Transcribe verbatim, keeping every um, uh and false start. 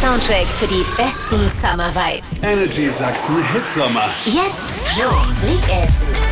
Soundtrack für die besten Summer Vibes. Energy Sachsen Hitsommer. Jetzt Flo, Big Ed.